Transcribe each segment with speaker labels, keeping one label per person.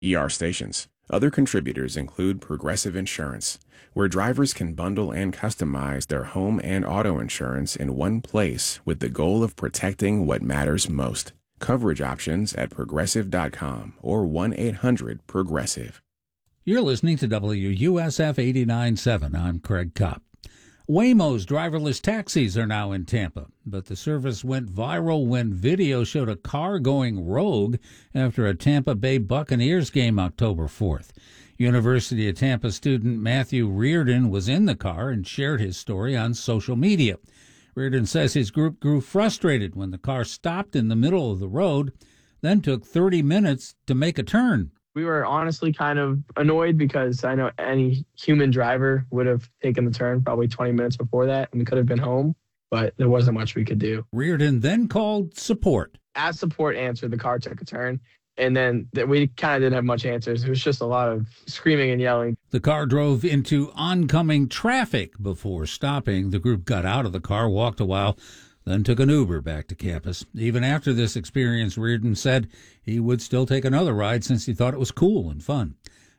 Speaker 1: Stations. Other contributors include Progressive Insurance, where drivers can bundle and customize their home and auto insurance in one place with the goal of protecting what matters most. Coverage options at progressive.com or 1-800-PROGRESSIVE.
Speaker 2: You're listening to WUSF 89.7. I'm Craig Kopp. Waymo's driverless taxis are now in Tampa, but the service went viral when video showed a car going rogue after a Tampa Bay Buccaneers game October 4th. University of Tampa student Matthew Reardon was in the car and shared his story on social media. Reardon says his group grew frustrated when the car stopped in the middle of the road, then took 30 minutes to make a turn.
Speaker 3: We were honestly kind of annoyed because I know any human driver would have taken the turn probably 20 minutes before that, and we could have been home, but there wasn't much we could do.
Speaker 2: Reardon then called support.
Speaker 3: As support answered, the car took a turn, and then we kind of didn't have much answers. It was just a lot of screaming and yelling.
Speaker 2: The car drove into oncoming traffic before stopping. The group got out of the car, walked a while, then took an Uber back to campus. Even after this experience, Reardon said he would still take another ride since he thought it was cool and fun.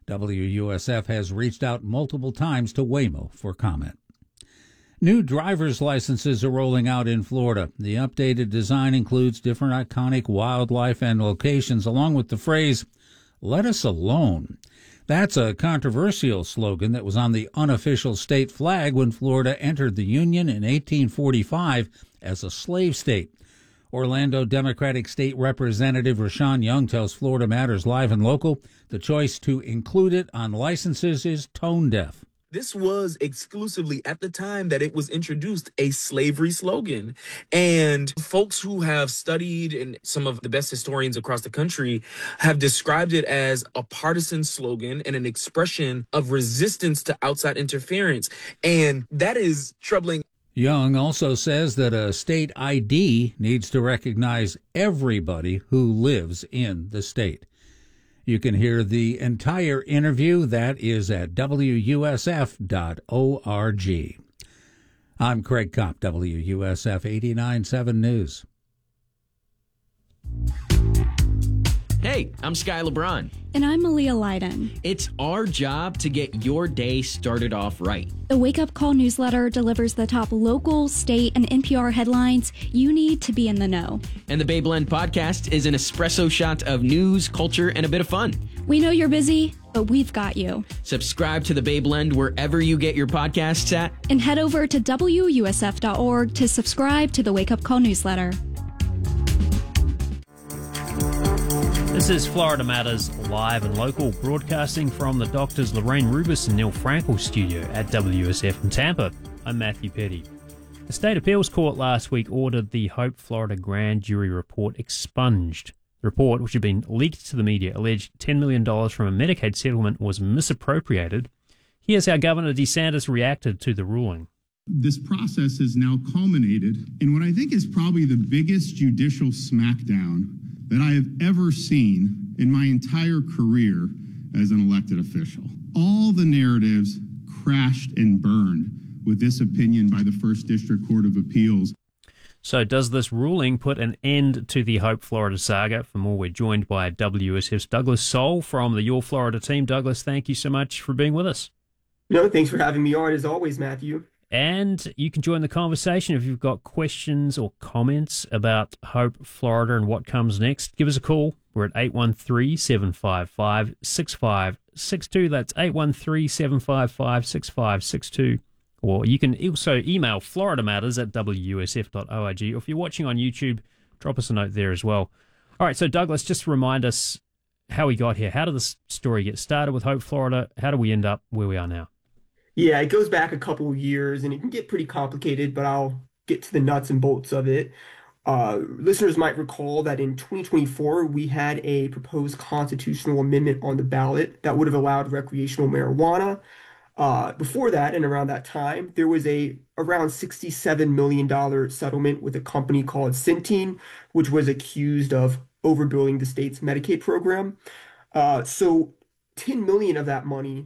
Speaker 2: WUSF has reached out multiple times to Waymo for comment. New driver's licenses are rolling out in Florida. The updated design includes different iconic wildlife and locations, along with the phrase, "Let us alone." That's a controversial slogan that was on the unofficial state flag when Florida entered the Union in 1845 as a slave state. Orlando Democratic State Representative Rashawn Young tells Florida Matters Live and Local the choice to include it on licenses is tone deaf.
Speaker 4: This was exclusively at the time that it was introduced a slavery slogan. And folks who have studied, and some of the best historians across the country have described it as a partisan slogan and an expression of resistance to outside interference. And that is troubling.
Speaker 2: Young also says that a state ID needs to recognize everybody who lives in the state. You can hear the entire interview. That is at WUSF.org. I'm Craig Kopp, WUSF 89.7 News.
Speaker 5: Hey, I'm Sky LeBron.
Speaker 6: And I'm Malia Leiden.
Speaker 5: It's our job to get your day started off right.
Speaker 6: The Wake Up Call newsletter delivers the top local, state, and NPR headlines you need to be in the know.
Speaker 5: And the Bay Blend podcast is an espresso shot of news, culture, and a bit of fun.
Speaker 6: We know you're busy, but we've got you.
Speaker 5: Subscribe to the Bay Blend wherever you get your podcasts at.
Speaker 6: And head over to WUSF.org to subscribe to the Wake Up Call newsletter.
Speaker 7: This is Florida Matters Live and Local, broadcasting from the Doctors Lorraine Rubis and Neil Frankel studio at WSF in Tampa. I'm Matthew Petty. The State Appeals Court last week ordered the Hope Florida grand jury report expunged. The report, which had been leaked to the media, alleged $10 million from a Medicaid settlement was misappropriated. Here's how Governor DeSantis reacted to the ruling.
Speaker 8: This process has now culminated in what I think is probably the biggest judicial smackdown that I have ever seen in my entire career as an elected official. All the narratives crashed and burned with this opinion by the First District Court of Appeals.
Speaker 7: So does this ruling put an end to the Hope Florida saga? For more, we're joined by WSF's Douglas Soul from the Your Florida team. Douglas, thank you so much for being with us.
Speaker 9: No, thanks for having me on as always, Matthew.
Speaker 7: And you can join the conversation if you've got questions or comments about Hope Florida and what comes next. Give us a call. We're at 813-755-6562. That's 813-755-6562. Or you can also email floridamatters@wusf.org. Or if you're watching on YouTube, drop us a note there as well. All right, so Douglas, just remind us how we got here. How did this story get started with Hope Florida? How do we end up where we are now?
Speaker 9: Yeah, it goes back a couple of years, and it can get pretty complicated, but I'll get to the nuts and bolts of it. Listeners might recall that in 2024, we had a proposed constitutional amendment on the ballot that would have allowed recreational marijuana. Before that, and around that time, there was a around $67 million settlement with a company called Centene, which was accused of overbilling the state's Medicaid program. So $10 million of that money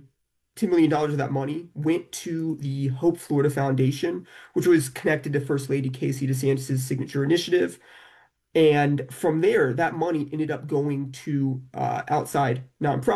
Speaker 9: went to the Hope Florida Foundation, which was connected to First Lady Casey DeSantis' signature initiative. And from there, that money ended up going to outside nonprofits.